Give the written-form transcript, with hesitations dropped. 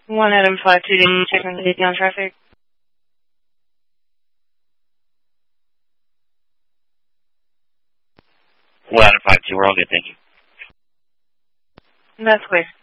1 Adam 528, checking the safety on traffic. 1 Adam 52, we're all good, thank you. That's clear.